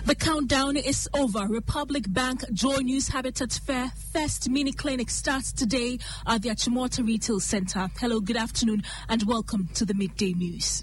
The countdown is over. Republic Bank Joy News Habitat Fair First Mini Clinic starts today at the Achimota Retail Center. Hello, good afternoon, and welcome to the Midday News.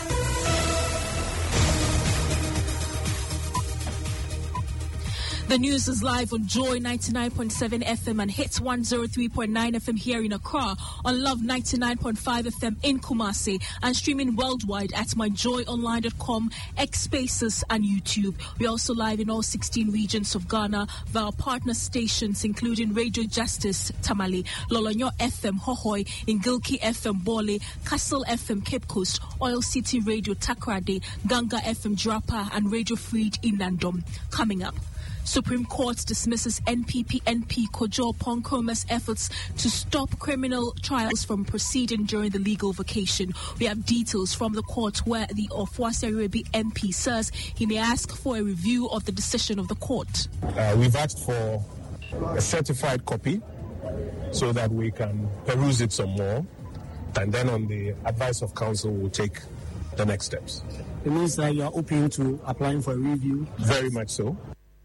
The news is live on Joy 99.7 FM and Hits 103.9 FM here in Accra, on Love 99.5 FM in Kumasi, and streaming worldwide at myjoyonline.com, X Spaces, and YouTube. We're also live in all 16 regions of Ghana via our partner stations, including Radio Justice Tamale, Lolonyo FM Hohoi, Ingilki FM Bole, Castle FM Cape Coast, Oil City Radio Takrade, Ganga FM Drapa, and Radio Freed in Nandom. Coming up, Supreme Court dismisses NPP Kojo Ponkoma's efforts to stop criminal trials from proceeding during the legal vacation. We have details from the court where the Ofoase Arebi MP says he may ask for a review of the decision of the court. We've asked for a certified copy so that we can peruse it some more, and then on the advice of counsel we'll take the next steps. It means that you are open to applying for a review? Very much so.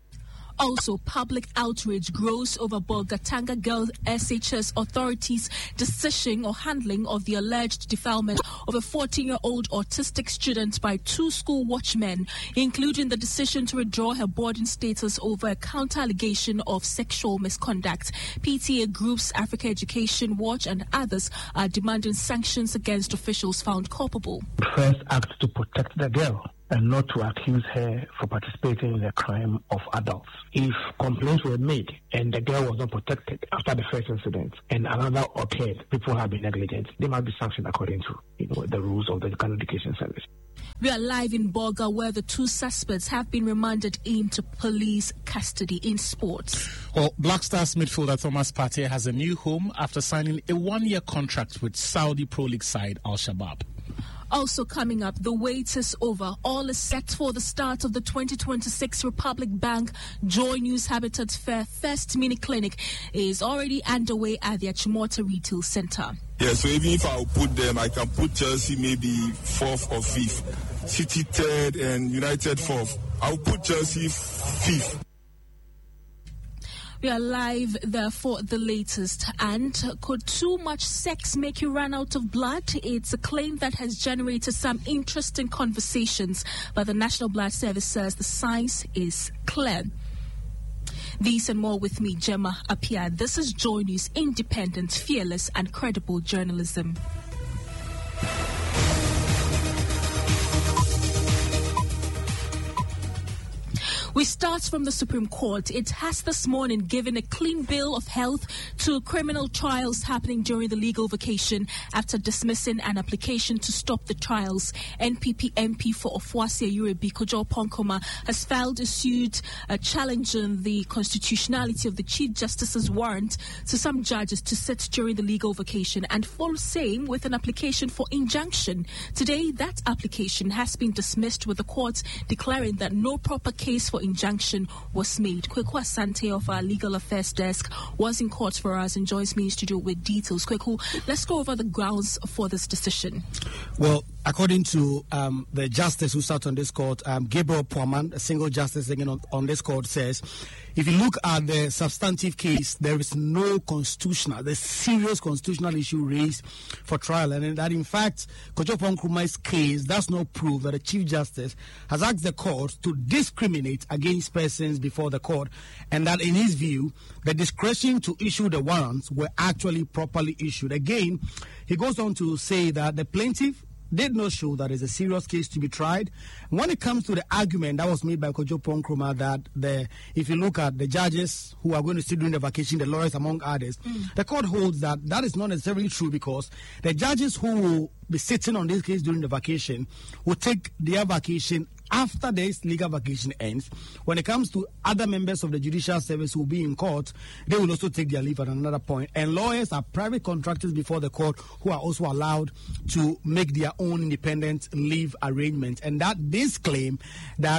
Also, public outrage grows over Bolgatanga Girls SHS authorities' decision or handling of the alleged defilement of a 14-year-old autistic student by two school watchmen, including the decision to withdraw her boarding status over a counter-allegation of sexual misconduct. PTA groups, Africa Education Watch, and others are demanding sanctions against officials found culpable. First act to protect the girl and not to accuse her for participating in the crime of adults. If complaints were made and the girl was not protected after the first incident and another occurred, people have been negligent, they might be sanctioned according to the rules of the Ghana Education Service. We are live in Boga, where the two suspects have been remanded into police custody. In sports, well, Black Stars midfielder Thomas Partey has a new home after signing a one-year contract with Saudi Pro League side Al Shabab. Also coming up, the wait is over. All is set for the start of the 2026 Republic Bank Joy News Habitat Fair First Mini Clinic is already underway at the Achimota Retail Center. Yeah, so even if I'll put them, I can put Chelsea maybe 4th or 5th, City 3rd and United 4th. I'll put Chelsea 5th. We are live there for the latest. And could too much sex make you run out of blood? It's a claim that has generated some interesting conversations, but the National Blood Service says the science is clear. These and more with me, Gemma Apia. This is Joy News, independent, fearless, and credible journalism. We start from the Supreme Court. It has this morning given a clean bill of health to criminal trials happening during the legal vacation after dismissing an application to stop the trials. NPP MP for Ofoase Arebi Kojo Ponkoma has filed a suit challenging the constitutionality of the Chief Justice's warrant to some judges to sit during the legal vacation, and follow same with an application for injunction. Today, that application has been dismissed, with the court declaring that no proper case for injunction was made. Kweku Asante of our Legal Affairs Desk was in court for us and joins me in studio with details. Kweku, let's go over the grounds for this decision. Well, according to the justice who sat on this court, Gabriel Poorman, a single justice again on this court, says if you look at the substantive case, there is no serious constitutional issue raised for trial, and that in fact, Kojo Ponkrumah's case does not prove that the Chief Justice has asked the court to discriminate against persons before the court, and that in his view, the discretion to issue the warrants were actually properly issued. Again, he goes on to say that the plaintiff did not show that it's a serious case to be tried. When it comes to the argument that was made by Kojo Ponkrumah that if you look at the judges who are going to sit during the vacation, the lawyers among others, the court holds that is not necessarily true, because the judges who will be sitting on this case during the vacation will take their vacation after this legal vacation ends. When it comes to other members of the judicial service who will be in court, they will also take their leave at another point. And lawyers are private contractors before the court who are also allowed to make their own independent leave arrangements. And that this claim that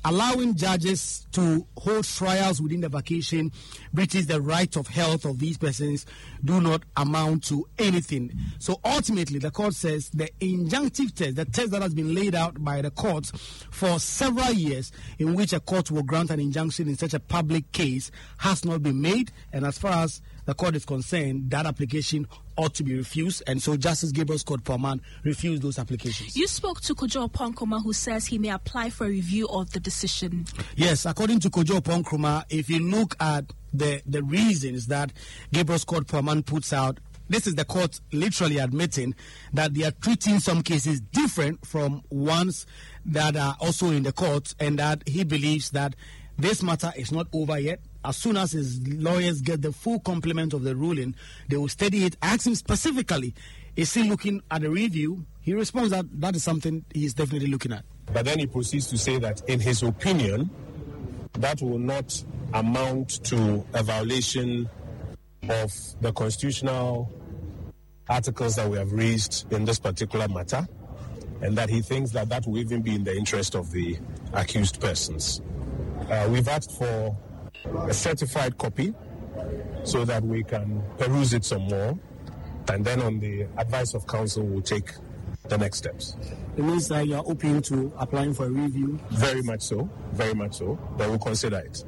allowing judges to hold trials within the vacation breaches the right of health of these persons do not amount to anything. So ultimately, the court says the injunctive test, the test that has been laid out by the courts for several years, in which a court will grant an injunction in such a public case, has not been made. And as far as the court is concerned, that application ought to be refused, and so Justice Gabriel Scott Poorman refused those applications. You spoke to Kojo Oppong-Nkrumah, who says he may apply for a review of the decision. Yes, according to Kojo Oppong-Nkrumah, if you look at the reasons that Gabriel Scott Poorman puts out, this is the court literally admitting that they are treating some cases different from ones that are also in the court, and that he believes that this matter is not over yet. As soon as his lawyers get the full complement of the ruling, they will study it. Ask him specifically, is he looking at a review? He responds that that is something he is definitely looking at. But then he proceeds to say that, in his opinion, that will not amount to a violation of the constitutional articles that we have raised in this particular matter, and that he thinks that that will even be in the interest of the accused persons. We've asked for a certified copy so that we can peruse it some more, and then on the advice of counsel we'll take the next steps. It means that you're open to applying for a review? Very much so, but we'll consider it.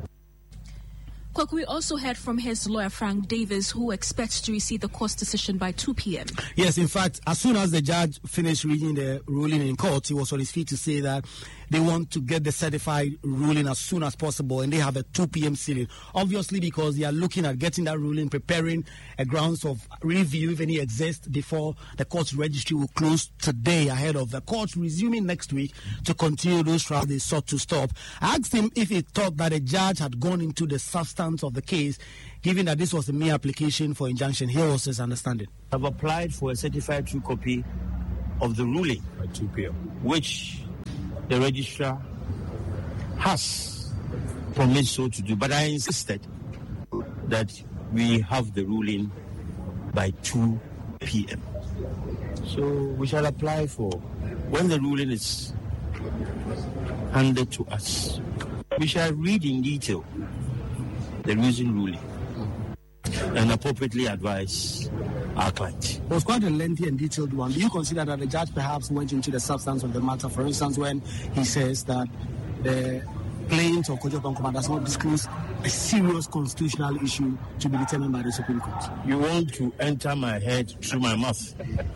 Kwok, we also heard from his lawyer, Frank Davis, who expects to receive the court's decision by 2 p.m. Yes, in fact, as soon as the judge finished reading the ruling in court, he was on his feet to say that they want to get the certified ruling as soon as possible, and they have a 2 p.m. ceiling. Obviously, because they are looking at getting that ruling, preparing a grounds of review, if any exists, before the court's registry will close today, ahead of the court resuming next week to continue those trials they sought to stop. I asked him if he thought that a judge had gone into the substance of the case, given that this was a mere application for injunction. Here was his understanding. I've applied for a certified true copy of the ruling by 2 p.m., which the registrar has promised so to do, but I insisted that we have the ruling by 2 p.m. So we shall apply for, when the ruling is handed to us, we shall read in detail the reason ruling and appropriately advise our client. It was quite a lengthy and detailed one. Do you consider that the judge perhaps went into the substance of the matter? For instance, when he says that the plaintiff of Kojo Oppong-Nkrumah does not disclose a serious constitutional issue to be determined by the Supreme Court. You want to enter my head through my mouth.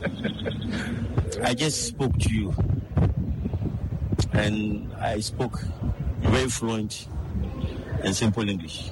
I just spoke to you, and I spoke very fluent and simple English.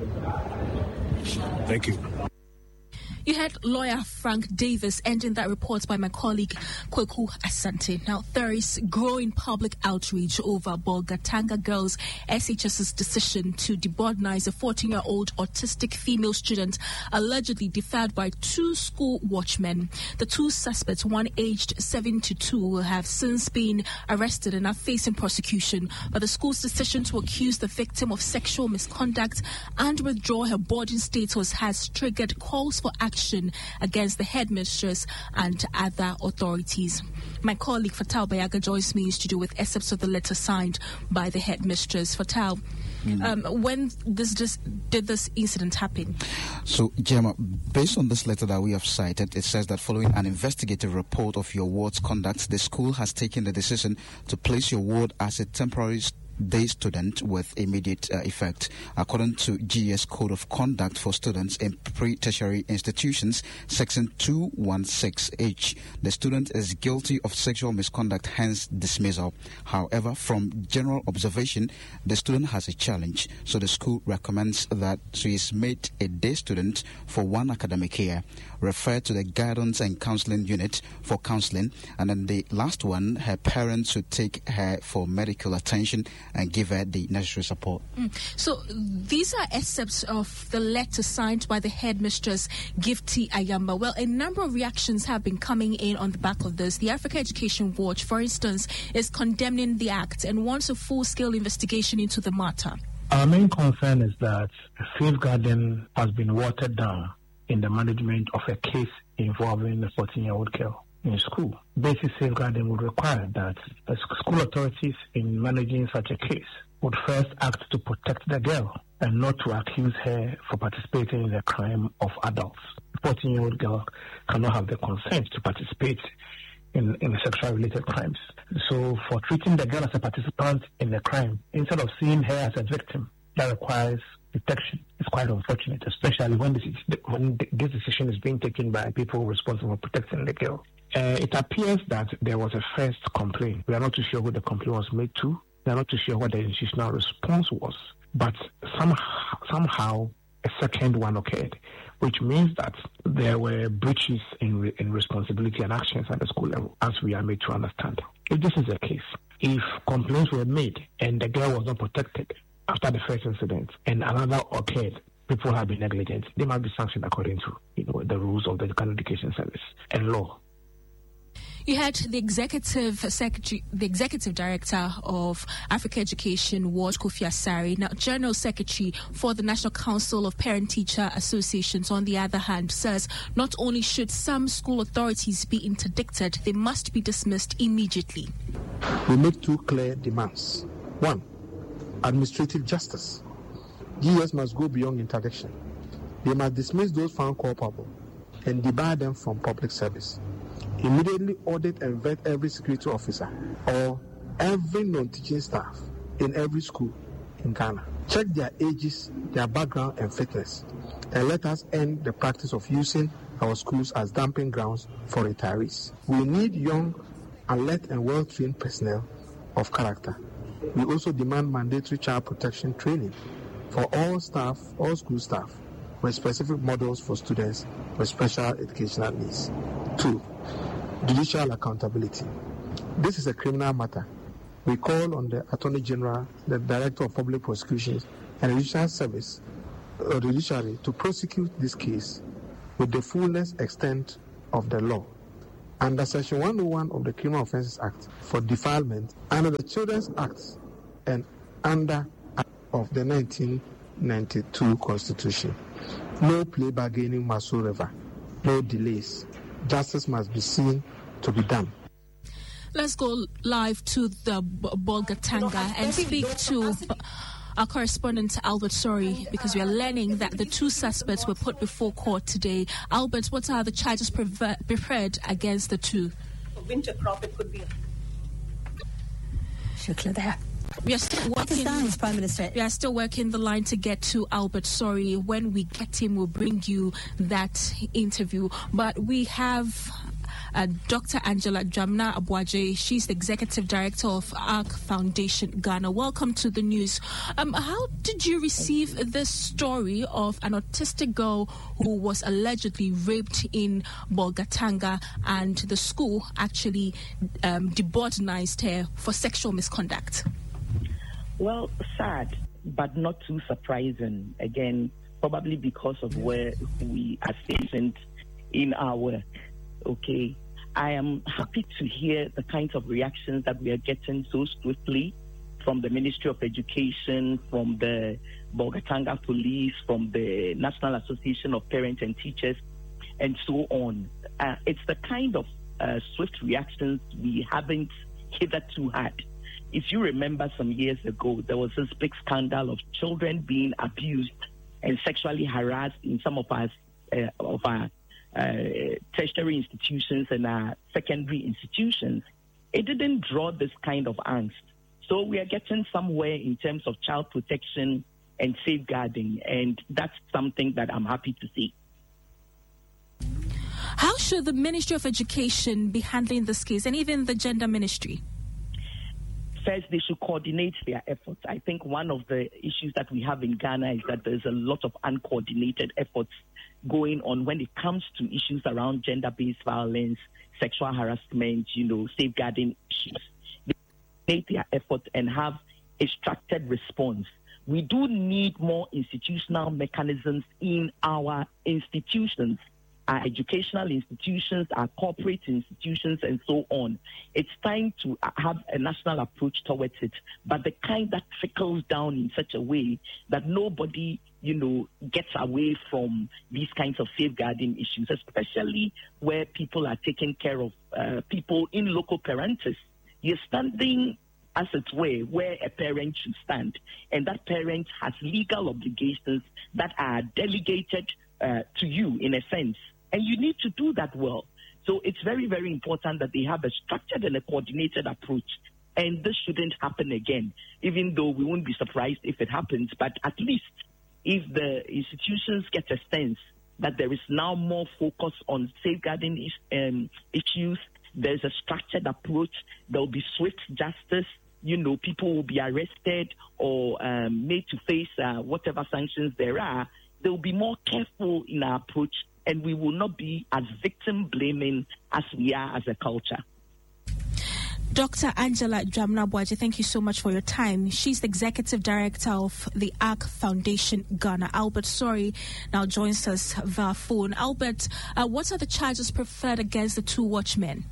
Thank you. You heard lawyer Frank Davis ending that report by my colleague Kweku Asante. Now, there is growing public outrage over Bolgatanga Girls SHS's decision to debordnize a 14-year-old autistic female student allegedly defiled by 2 school watchmen. The 2 suspects, one aged 7 to 2, have since been arrested and are facing prosecution. But the school's decision to accuse the victim of sexual misconduct and withdraw her boarding status has triggered calls for action against the headmistress and other authorities. My colleague Fatal Bayaga joins me in studio with excerpts of the letter signed by the headmistress. Fatal, when did this incident happen? So, Gemma, based on this letter that we have cited, it says that following an investigative report of your ward's conduct, the school has taken the decision to place your ward as a temporary day student with immediate effect. According to GS Code of Conduct for Students in Pre-Tertiary Institutions, Section 216H, the student is guilty of sexual misconduct, hence dismissal. However, from general observation, the student has a challenge, so the school recommends that she is made a day student for 1 academic year, referred to the Guidance and Counseling Unit for counseling, and then the last one, her parents should take her for medical attention and give her the necessary support. So these are excerpts of the letter signed by the headmistress, Gifty Ayamba. Well, a number of reactions have been coming in on the back of this. The Africa Education Watch, for instance, is condemning the act and wants a full-scale investigation into the matter. Our main concern is that safeguarding has been watered down in the management of a case involving a 14-year-old girl. in school. Basic safeguarding would require that school authorities in managing such a case would first act to protect the girl and not to accuse her for participating in the crime of adults. A 14-year-old girl cannot have the consent to participate in sexual-related crimes. So for treating the girl as a participant in the crime, instead of seeing her as a victim, that requires detection. It's quite unfortunate, especially when this decision is being taken by people responsible for protecting the girl. It appears that there was a first complaint. We are not too sure who the complaint was made to. We are not too sure what the institutional response was. But somehow a second one occurred, which means that there were breaches in responsibility and actions at the school level, as we are made to understand. If this is the case, if complaints were made and the girl was not protected after the first incident and another occurred, people have been negligent, they must be sanctioned according to the rules of the Ghana Education Service and law. You had the executive director of Africa Education, Ward Kofi Asare, now General Secretary for the National Council of Parent-Teacher Associations, on the other hand, says not only should some school authorities be interdicted, they must be dismissed immediately. We make two clear demands. One, administrative justice. GS must go beyond interdiction. They must dismiss those found culpable and debar them from public service. Immediately audit and vet every security officer or every non-teaching staff in every school in Ghana. Check their ages, their background and fitness, and let us end the practice of using our schools as dumping grounds for retirees. We need young, alert and well-trained personnel of character. We also demand mandatory child protection training for all staff, all school staff, with specific models for students with special educational needs. 2, judicial accountability. This is a criminal matter. We call on the Attorney General, the Director of Public Prosecutions, and the Judicial Service, or the judiciary, to prosecute this case with the fullest extent of the law. Under Section 101 of the Criminal Offences Act for defilement, under the Children's Act, and under of the 1992 Constitution. No play bargaining whatsoever. No delays. Justice must be seen to be done. Let's go live to the Bolgatanga and speak to our correspondent Albert Sorry, because we are learning that the two suspects were put before court today. Albert, what are the charges preferred against the two? Winter crop, it could be. Shukla there. We are still working. Prime Minister. We are still working the line to get to Albert Sorry. When we get him, we'll bring you that interview. But we have Dr. Angela Jamna Abuaje. She's the Executive Director of ARC Foundation Ghana. Welcome to the news. How did you receive this story of an autistic girl who was allegedly raped in Bolgatanga, and the school actually deboardized her for sexual misconduct? Well, sad, but not too surprising. Again, probably because of where we are stationed in our work. Okay, I am happy to hear the kinds of reactions that we are getting so swiftly from the Ministry of Education, from the Bolgatanga Police, from the National Association of Parents and Teachers, and so on. It's the kind of swift reactions we haven't hitherto had. If you remember some years ago, there was this big scandal of children being abused and sexually harassed in some of our tertiary institutions and our secondary institutions. It didn't draw this kind of angst. So we are getting somewhere in terms of child protection and safeguarding, and that's something that I'm happy to see. How should the Ministry of Education be handling this case, and even the Gender Ministry? First, they should coordinate their efforts. I think one of the issues that we have in Ghana is that there's a lot of uncoordinated efforts going on when it comes to issues around gender-based violence, sexual harassment, safeguarding issues. They coordinate their efforts and have a structured response. We do need more institutional mechanisms in our institutions our educational institutions, our corporate institutions, and so on. It's time to have a national approach towards it, but the kind that trickles down in such a way that nobody, gets away from these kinds of safeguarding issues, especially where people are taking care of people in local parentis. You're standing, as it were, where a parent should stand, and that parent has legal obligations that are delegated to you, in a sense, and you need to do that well. So it's very, very important that they have a structured and a coordinated approach, and this shouldn't happen again, even though we won't be surprised if it happens, but at least if the institutions get a sense that there is now more focus on safeguarding issues, there's a structured approach, there'll be swift justice, people will be arrested or made to face whatever sanctions there are, they'll be more careful in our approach, and we will not be as victim-blaming as we are as a culture. Dr. Angela Dwamna-Boakye, thank you so much for your time. She's the Executive Director of the ARC Foundation Ghana. Albert Sori now joins us via phone. Albert, what are the charges preferred against the two watchmen?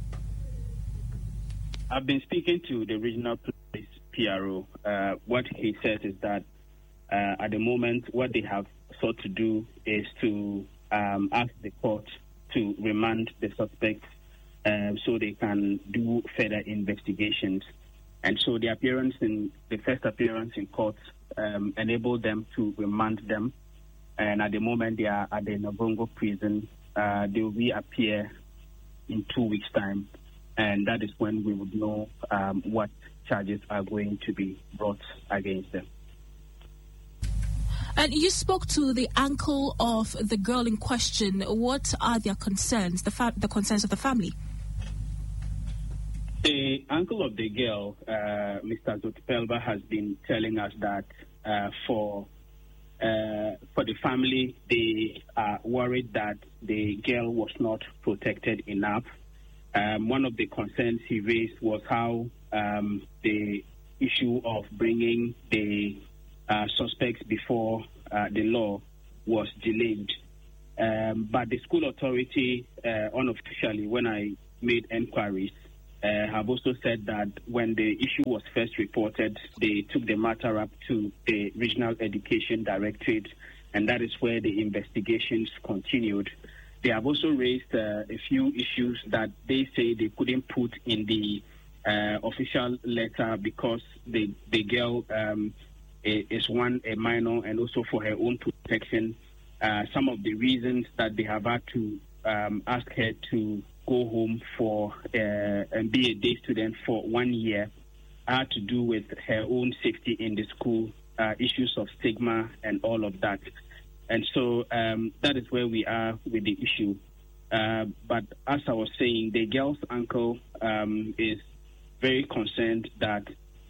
I've been speaking to the regional police PRO. What he says is that at the moment, what they have sought to do is to ask the court to remand the suspects so they can do further investigations. And so the first appearance in court enabled them to remand them. And at the moment, they are at the Nabongo prison. They will reappear in 2 weeks' time. And that is when we would know what charges are going to be brought against them. And you spoke to the uncle of the girl in question. What are their concerns, the concerns of the family? The uncle of the girl, Mr. Zotipelba, has been telling us that for the family, they are worried that the girl was not protected enough. One of the concerns he raised was how the issue of bringing the suspects before the law was delayed. But the school authority, unofficially, when I made inquiries, have also said that when the issue was first reported, they took the matter up to the Regional Education Directorate, and that is where the investigations continued. They have also raised a few issues that they say they couldn't put in the official letter because the girl is a minor, and also for her own protection. Some of the reasons that they have had to ask her to go home for and be a day student for 1 year had to do with her own safety in the school, issues of stigma and all of that. And so that is where we are with the issue. But as I was saying, the girl's uncle is very concerned that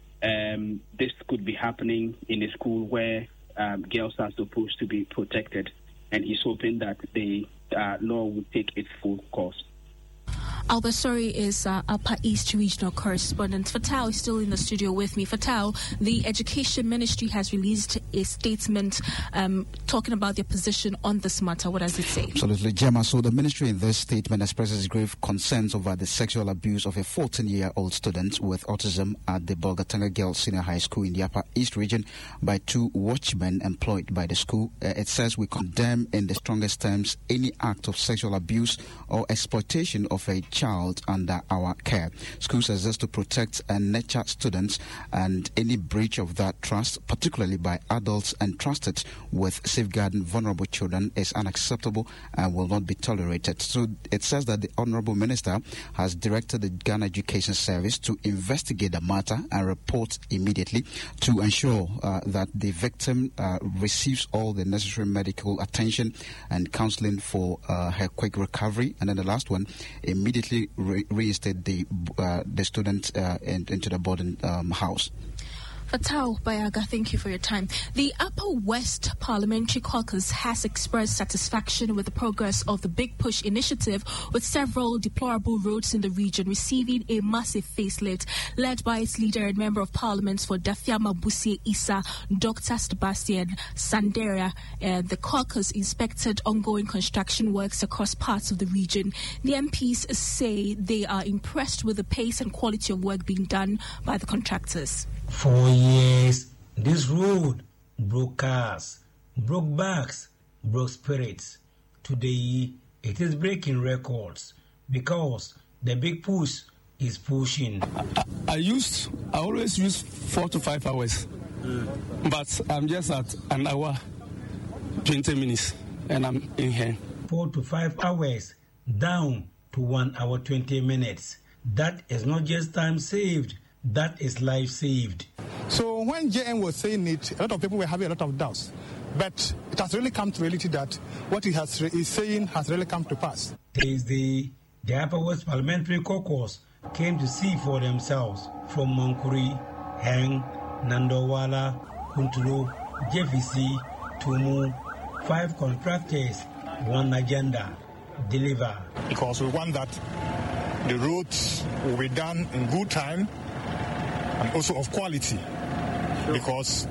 this could be happening in a school where girls are supposed to be protected. And he's hoping that the law will take its full course. Albert Sori is Upper East Regional Correspondent. Fatal is still in the studio with me. Fatal, the Education Ministry has released a statement talking about their position on this matter. What does it say? Absolutely, Gemma. So the ministry in this statement expresses grave concerns over the sexual abuse of a 14-year-old student with autism at the Bolgatanga Girls Senior High School in the Upper East region by two watchmen employed by the school. It says we condemn in the strongest terms any act of sexual abuse or exploitation of a child under our care. Schools exist to protect and nurture students, and any breach of that trust, particularly by adults entrusted with safeguarding vulnerable children, is unacceptable and will not be tolerated. So it says that the Honorable Minister has directed the Ghana Education Service to investigate the matter and report immediately to ensure that the victim receives all the necessary medical attention and counseling for her quick recovery. And then the last one, immediately reinstate the student into the boarding house. Fatau Bayaga, thank you for your time. The Upper West Parliamentary Caucus has expressed satisfaction with the progress of the Big Push initiative, with several deplorable roads in the region receiving a massive facelift, led by its leader and Member of Parliament for Dafiama Busie Isa, Dr. Sebastian Sandera. The caucus inspected ongoing construction works across parts of the region. The MPs say they are impressed with the pace and quality of work being done by the contractors. For years, this road broke cars, broke backs, broke spirits. Today, it is breaking records because the Big Push is pushing. I always use 4 to 5 hours, but I'm just at an hour, 20 minutes, and I'm in here. 4 to 5 hours, down to 1 hour, 20 minutes. That is not just time saved. That is life saved. So when JM was saying it, a lot of people were having a lot of doubts. But it has really come to reality that what he is saying has really come to pass. Thursday, the Upper West Parliamentary Caucus came to see for themselves from Mankuri, Heng, Nandowala, Kuntulo, Jeffisi, Tumu, 5 contractors, 1 agenda, deliver. Because we want that the roads will be done in good time and also of quality, because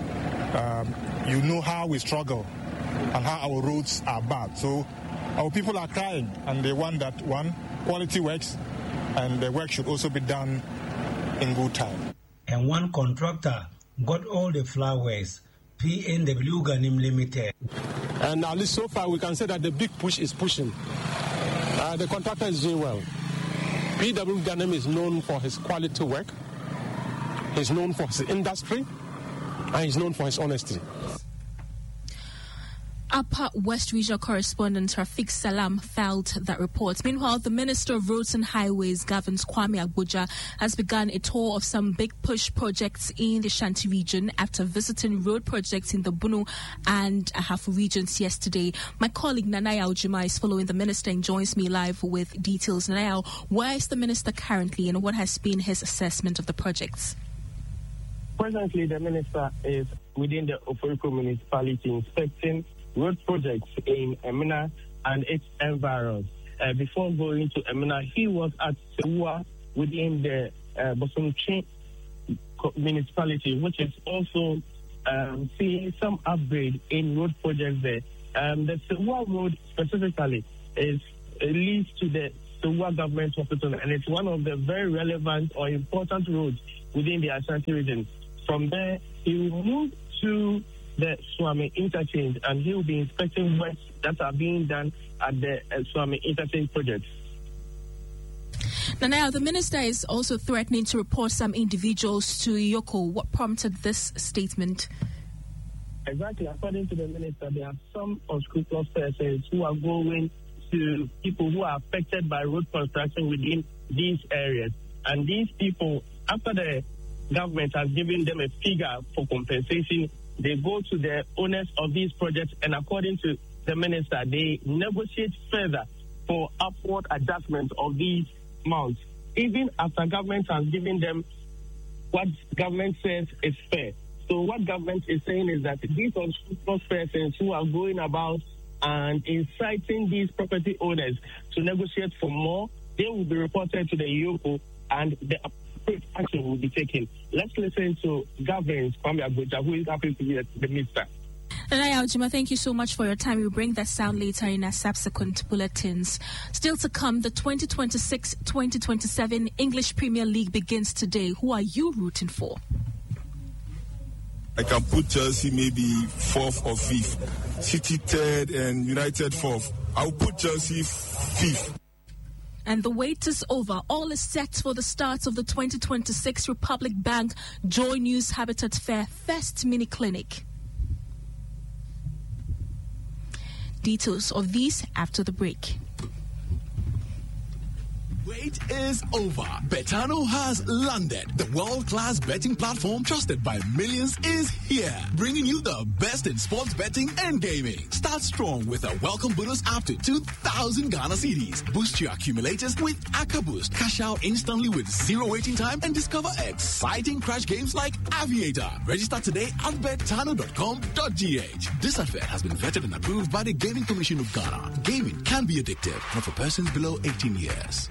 you know how we struggle and how our roads are bad. So our people are crying and they want that quality works, and the work should also be done in good time. And 1 contractor got all the flowers, PNW Ganim Limited. And at least so far we can say that the Big Push is pushing. The contractor is doing well. PW Ganem is known for his quality work. He's known for his industry, and he's known for his honesty. Upper West Regional Correspondent Rafiq Salam filed that report. Meanwhile, the Minister of Roads and Highways, Gavin Kwame Abuja, has begun a tour of some Big Push projects in the Shanti region after visiting road projects in the Bunu and Ahafu regions yesterday. My colleague Nanaya Ojima is following the Minister and joins me live with details. Nanaya, where is the Minister currently and what has been his assessment of the projects? Presently, the Minister is within the Oforiko municipality inspecting road projects in Emina and its environs. Before going to Emina, he was at Sewa within the Bosomchi municipality, which is also seeing some upgrade in road projects there. The Sewa road specifically leads to the Sewa government hospital, and it's one of the very relevant or important roads within the Ashanti region. From there, he will move to the Swami Interchange, and he will be inspecting works that are being done at the Swami Interchange project. Now, the Minister is also threatening to report some individuals to Yoko. What prompted this statement? Exactly. According to the Minister, there are some unscrupulous persons who are going to people who are affected by road construction within these areas. And these people, after the government has given them a figure for compensation, they go to the owners of these projects, and according to the Minister, they negotiate further for upward adjustment of these amounts, even after government has given them what government says is fair. So what government is saying is that these unscrupulous persons who are going about and inciting these property owners to negotiate for more, they will be reported to the EOCO, and the appropriate action will be taken. Let's listen to Gavin Kwame Abuja, who is happy to be the Minister. Nanaya Ojima, thank you so much for your time. We'll bring that sound later in our subsequent bulletins. Still to come, the 2026-2027 English Premier League begins today. Who are you rooting for? I can put Chelsea maybe 4th or 5th, City 3rd, and United 4th. I'll put Chelsea 5th. And the wait is over. All is set for the start of the 2026 Republic Bank Joy News Habitat Fair First Mini Clinic. Details of these after the break. Wait is over. Betano has landed. The world-class betting platform trusted by millions is here, bringing you the best in sports betting and gaming. Start strong with a welcome bonus up to 2,000 Ghana cedis. Boost your accumulators with Aka Boost. Cash out instantly with zero waiting time and discover exciting crash games like Aviator. Register today at betano.com.gh. This advert has been vetted and approved by the Gaming Commission of Ghana. Gaming can be addictive, not for persons below 18 years.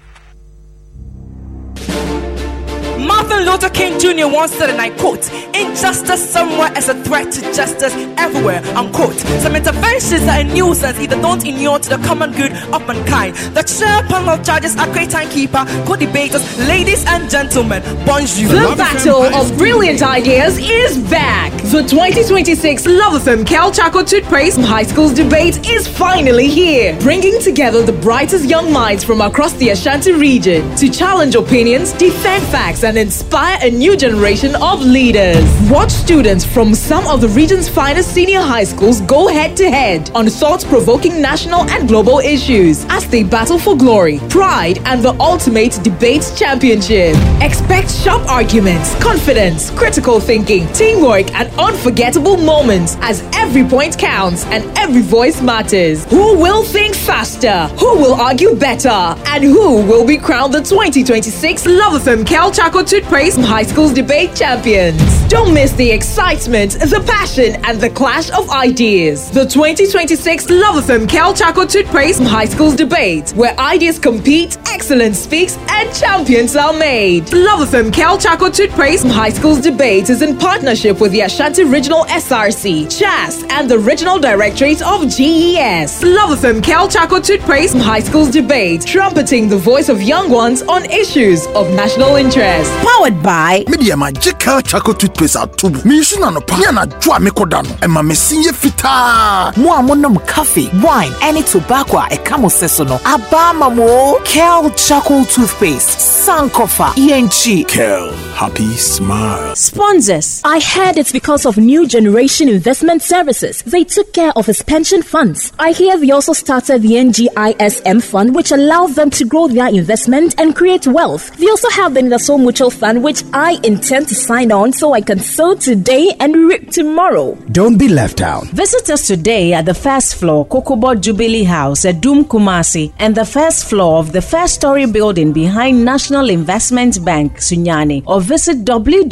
Martin Luther King Jr. once said, and I quote, "Injustice somewhere is a threat to justice everywhere," unquote. Some interventions are a nuisance, either don't inure to the common good of mankind. The chair panel judges are great timekeeper, co-debaters, ladies and gentlemen, bonjour. The battle of brilliant ideas is back. The 2026 Love FM Cal Chaco Toothpaste High Schools Debate is finally here, bringing together the brightest young minds from across the Ashanti region to challenge opinions, defend facts, and inspire a new generation of leaders. Watch students from some of the region's finest senior high schools go head-to-head on thought-provoking national and global issues as they battle for glory, pride, and the ultimate debate championship. Expect sharp arguments, confidence, critical thinking, teamwork, and unforgettable moments as every point counts and every voice matters. Who will think faster? Who will argue better? And who will be crowned the 2026 Love FM Cal Chaco Toothpaste High Schools Debate Champions? Don't miss the excitement, the passion, and the clash of ideas. The 2026 Love FM Cal Chaco Toothpaste High Schools Debate, where ideas compete, excellence speaks, and champions are made. Love FM Cal Chaco Toothpaste High Schools Debate is in partnership with the Ashanti Regional SRC, CHAS, and the Regional Directorate of GES. Love FM Cal Chaco Toothpaste High Schools Debate, trumpeting the voice of young ones on issues of national interest. Powered by Media Magical Chaco Toothpaste at Tubu. Me shuna no pa na dwa mekodano. E ma mesinye fita. Mo amonom coffee, wine, any tobacco e kamo sesono. Abama mo Kel Chaco Toothpaste. Sankofa ENG. Kel Happy Smile. Sponsors. I heard it's because of New Generation Investment Services. They took care of his pension funds. I hear they also started the NGISM fund, which allows them to grow their investment and create wealth. They also have the Indaso Mutual Fund, which I intend to sign on so I can sow today and reap tomorrow. Don't be left out. Visit us today at the first floor, Kokobo Jubilee House at Doom Kumasi, and the first floor of the first story building behind National Investment Bank, Sunyani, or visit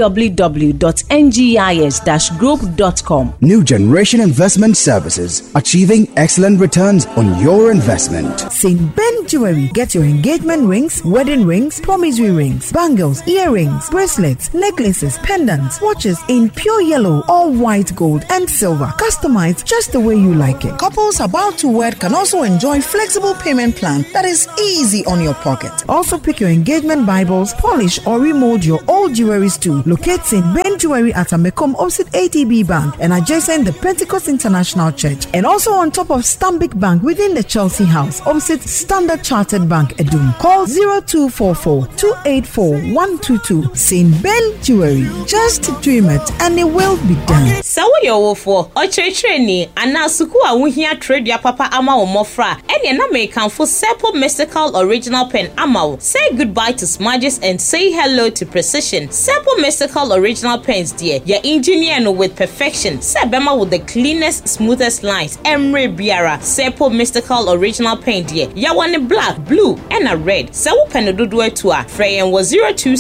www.ngis-group.com. New Generation Investment Services, achieving excellent returns on your investment. St. Ben Jewelry. Get your engagement rings, wedding rings, promissory rings, bangles, earrings, bracelets, necklaces, pendants, watches in pure yellow or white gold and silver. Customized just the way you like it. Couples about to wed can also enjoy flexible payment plan that is easy on your pocket. Also pick your engagement Bibles, polish or remold your old jewelry too. Locate St. Ben Jewelry at Amekom opposite ATB Bank and adjacent the Pentecost International Church, and also on top of Stanbic Bank within the Chelsea House opposite Standard Chartered Bank, Edum. Call 0244-284-122. St. Ben Jewelry. Just dream it and it will be done. So you're for Ochretreni and now Sukua Wuhia trade your papa ama or mofra. Any American for Seppo Mystical Original Pen Amau. Say goodbye to smudges and say hello to precision. Seppo Mystical Original Pens, dear. Your engineer with perfection. Sebema with the cleanest, smoothest lines. Emre Biara. Seppo Mystical Original Pen, dear. Ya one in black, blue, and a red. Sewu Penodudwe Tua. Freyen was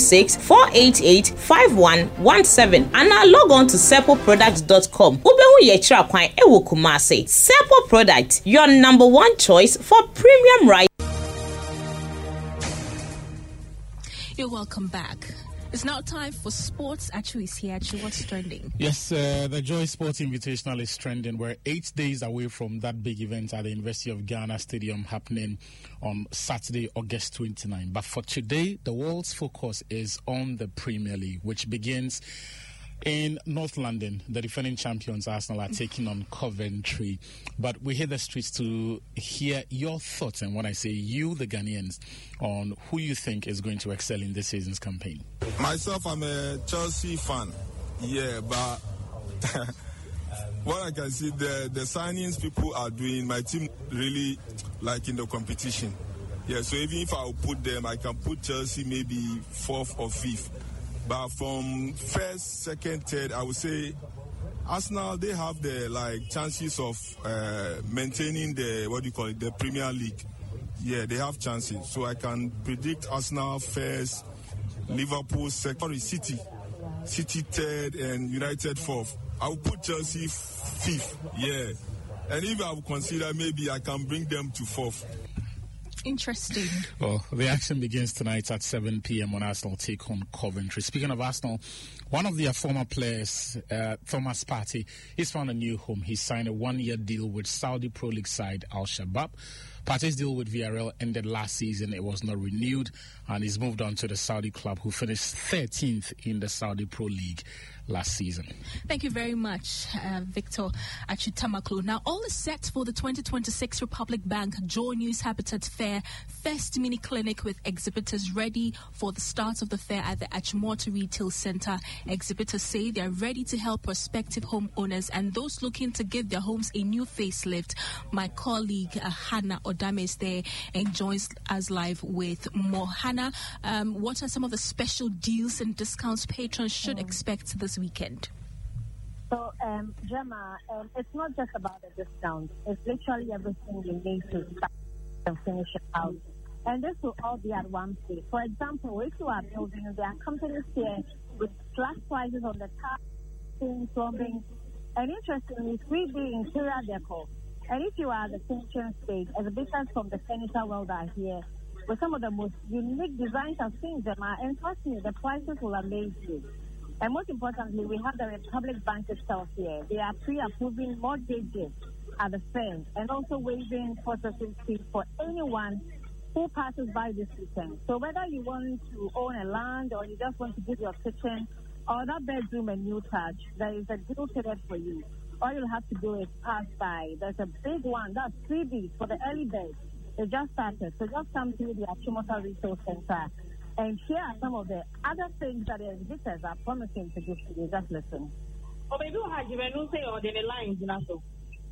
026-488-5117. And now log on to seppoproducts.com. Ubehu yetra kwan ewo Kumasi. Seppo Product, your number one choice for premium rice. You're welcome back. It's now time for sports. Actually, is here. Actually, what's trending? Yes, the Joy Sports Invitational is trending. We're 8 days away from that big event at the University of Ghana Stadium happening on Saturday, August 29. But for today, the world's focus is on the Premier League, which begins in North London. The defending champions Arsenal are taking on Coventry. But we hit the streets to hear your thoughts, and when I say you, the Ghanaians, on who you think is going to excel in this season's campaign. Myself, I'm a Chelsea fan. Yeah, but what I can see, the signings people are doing, my team really like in the competition. Yeah, so even if I will put them, I can put Chelsea maybe 4th or 5th. But from 1st, 2nd, 3rd, I would say Arsenal, they have the chances of maintaining the Premier League. Yeah, they have chances. So I can predict Arsenal 1st, Liverpool 2nd, City 3rd, and United 4th. I will put Chelsea 5th. Yeah. And if I will consider, maybe I can bring them to 4th. Interesting. Well, the action begins tonight at 7 p.m. when Arsenal take on Coventry. Speaking of Arsenal, one of their former players, Thomas Partey, he's found a new home. He signed a 1-year deal with Saudi Pro League side Al Shabab. Partey's deal with Villarreal ended last season. It was not renewed, and he's moved on to the Saudi club, who finished 13th in the Saudi Pro League last season. Thank you very much, Victor Achutamaklu. Now, all is set for the 2026 Republic Bank Joy News Habitat Fair first mini clinic with exhibitors ready for the start of the fair at the Achimota Retail Center. Exhibitors say they are ready to help prospective homeowners and those looking to give their homes a new facelift. My colleague Hannah Odame is there and joins us live with more. Hannah, what are some of the special deals and discounts patrons should expect this weekend? So, Gemma, it's not just about the discount. It's literally everything you need to start and finish it out. And this will all be at one place. For example, if you are building, there are companies here with slash prices on the car, plumbing, and interestingly, 3D interior decor. And if you are at the finishing stage, exhibitors from the furniture world are here with some of the most unique designs I've seen, Gemma. And trust me, the prices will amaze you. And most importantly, we have the Republic Bank itself here. They are pre-approving mortgages at the firm and also waiving processing fees for anyone who passes by this weekend. So whether you want to own a land or you just want to give your kitchen or that bedroom a new touch, there is a deal catered for you. All you'll have to do is pass by. There's a big one, that's 3D for the early birds. They just started. So just come to the Achimota Retail Center. And here are some of the other things that the exhibitors are promising to do to you. Just listen. Oh, maybe we'll have you say or the lines, you know.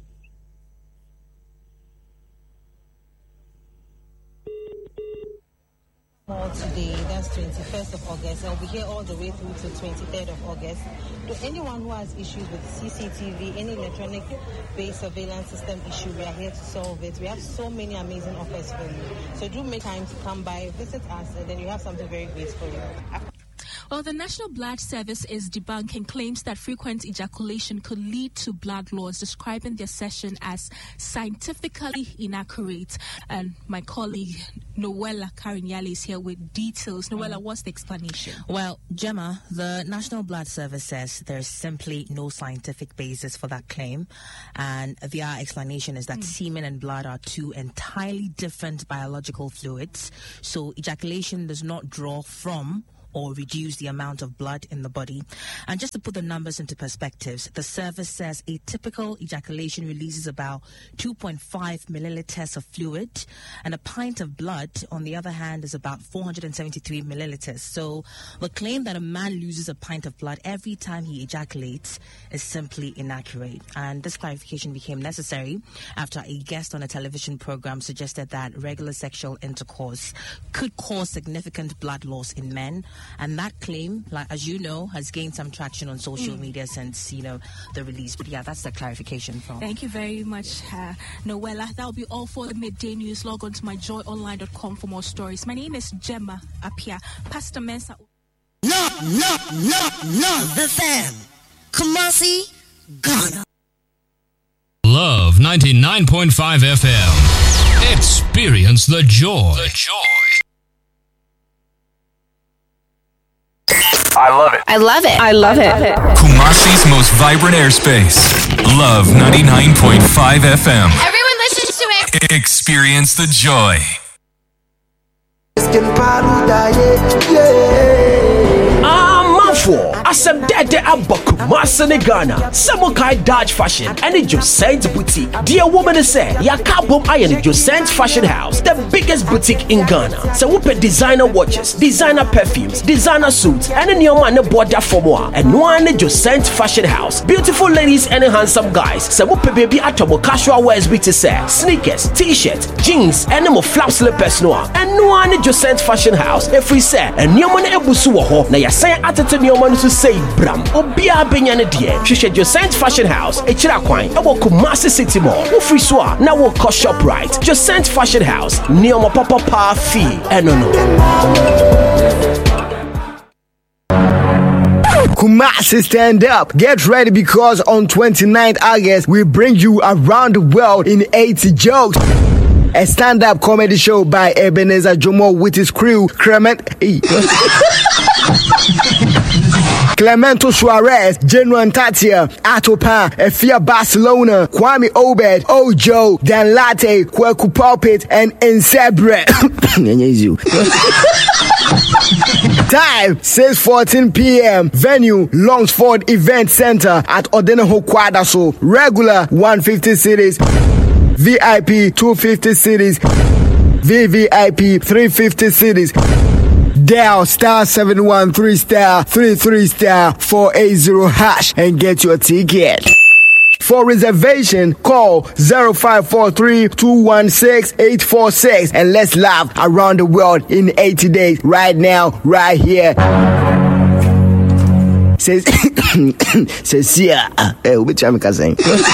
More today, that's 21st of August. I'll be here all the way through to 23rd of August. To anyone who has issues with CCTV, any electronic-based surveillance system issue, we are here to solve it. We have so many amazing offers for you. So do make time to come by, visit us, and then you have something very great for you. Well, the National Blood Service is debunking claims that frequent ejaculation could lead to blood loss, describing their session as scientifically inaccurate. And my colleague Noella Karinyali is here with details. Noella, what's the explanation? Well, Gemma, the National Blood Service says there's simply no scientific basis for that claim. And their explanation is that semen and blood are two entirely different biological fluids. So ejaculation does not draw from or reduce the amount of blood in the body. And just to put the numbers into perspectives, the service says a typical ejaculation releases about 2.5 milliliters of fluid, and a pint of blood, on the other hand, is about 473 milliliters. So the claim that a man loses a pint of blood every time he ejaculates is simply inaccurate. And this clarification became necessary after a guest on a television program suggested that regular sexual intercourse could cause significant blood loss in men. And that claim, like, as you know, has gained some traction on social media since, the release. But yeah, that's the clarification from. Thank you very much, Noella. That will be all for the midday news. Log on to myjoyonline.com for more stories. My name is Gemma Apia. Pastor Mensa. No, the fan. Kumasi, Ghana. Love 99.5 FM. Experience the joy. I love it. I love it. I love it. Kumasi's most vibrant airspace. Love 99.5 FM. Everyone listens to it. Experience the joy. For Asem Dede Abaku Masane Ghana. Samukai Dodge Fashion and the Josent Boutique. Dear woman say, Yakabum Iron Josent Fashion House, the biggest boutique in Ghana. So we pay designer watches, designer perfumes, designer suits, and a new man border for more. And one Josent Fashion House. Beautiful ladies and handsome guys. So we pay baby atomo casual wears with sneakers, t-shirts, jeans, and more flap slippers noa. And one Josent Fashion House. If we say a new man ebusu ho, na ya say atete new man to say bram. Obia benyane die. She Josent Fashion House. Echira kwan. Ewo Kumasi City Mall. Ufri swa na wo ko shop right. Josent Fashion House. Near my papa pa fee. No. Kumasi, stand up. Get ready because on 29th August, we bring you around the world in 80 jokes. A stand-up comedy show by Ebenezer Jomo with his crew, Clemento Suarez, Genuine Tatia, Atopa, Efia Barcelona, Kwame Obed, Ojo, Dan Latte, Kweku Pulpit, and Ensebre. Time 6:14 p.m. Venue Longsford Event Center at Odeneho Kwadaso. Regular 150 cities, VIP 250 cities, VVIP 350 cities. Dial *713*33*480# and get your ticket. For reservation, call 0543-216-846 and let's laugh around the world in 80 days. Right now, right here. Says yeah. Which I'm saying.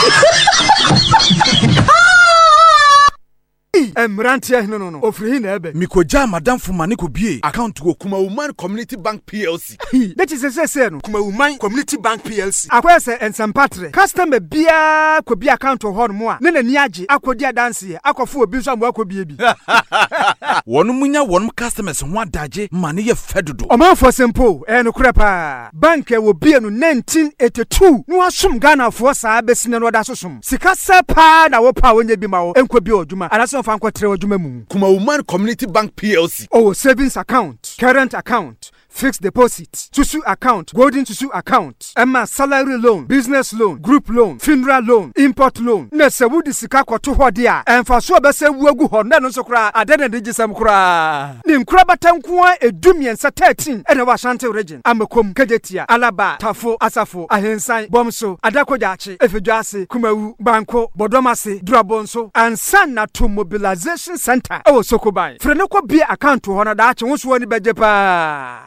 Emrantia no. Ofri na ebe. Mikoja madam fumani ko bie account go Kuma Woman Community Bank PLC. That is say no. Kuma Woman Community Bank PLC. Akwese ensempatre. Customer bia ko bia account ho no mo a. Ne na ni age akodi adanse akofo obi so am akobie bi. Wonu munya wonu customers ho adaje mane ye fedodo. Omanfo simple no kure pa. Bank e wo bie no 1982. No asum Ghana fo saa besine no da sosom. Sika sepa na wo pa wonya bi ma wo enko bi odwuma. Anaso fa Kuma Woman Community Bank PLC. Oh, savings account, current account, fixed deposit, Tusu account, golden Tusu account, Emma salary loan, business loan, group loan, funeral loan, import loan. Nese wudi sika kwa tuho dia. Enfa so bese wuegu honda no so kra adene digisam kra. Ni nkra batankuwa edumyensa 13 ene wa Ashanti region. Amekom Kejetia, Alaba, Tafo, Asafo, Ahensan, Bomso, Adakojachi, Efejuase, Kumawu, Banko, Bodomase, Drabonso, and Sana to Mobilization Center. Oh, Sokobai. Frenoko be account to honor that once one bejepa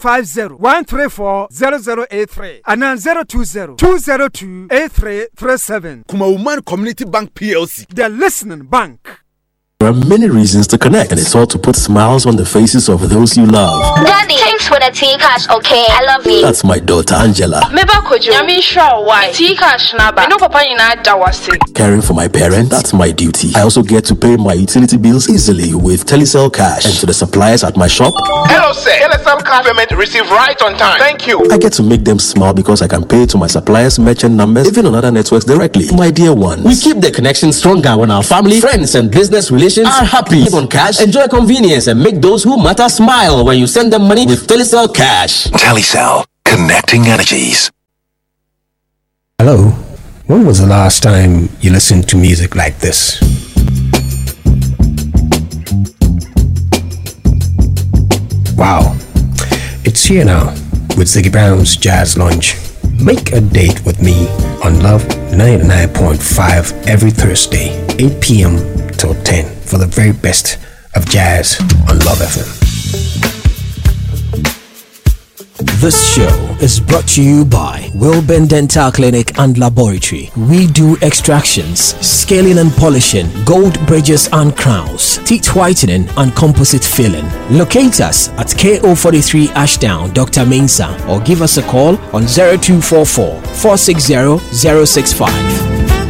050-134-0083 and then 020-202-8337. Kuma Woman Community Bank PLC. The listening bank. There are many reasons to connect, and it's all to put smiles on the faces of those you love. Daddy, thanks for the tea cash, okay? I love you. That's my daughter Angela. Caring for my parents, that's my duty. I also get to pay my utility bills easily with Telecel Cash, and to the suppliers at my shop. Hello, sir. Telecel Cash payment received right on time. Thank you. I get to make them smile because I can pay to my suppliers' merchant numbers, even on other networks directly. My dear ones, we keep the connection stronger when our family, friends, and business relations are happy. Live on cash, enjoy convenience, and make those who matter smile when you send them money with Telecel Cash. Telecel, connecting energies. Hello. When was the last time you listened to music like this? Wow. It's here now with Ziggy Brown's Jazz Lunch. Make a date with me on Love 99.5 every Thursday, 8 p.m. till 10 for the very best of jazz on Love FM. This show is brought to you by Wilburn Dental Clinic and Laboratory. We do extractions, scaling and polishing, gold bridges and crowns, teeth whitening and composite filling. Locate us at KO43 Ashdown, Dr. Mensa, or give us a call on 0244 460 065.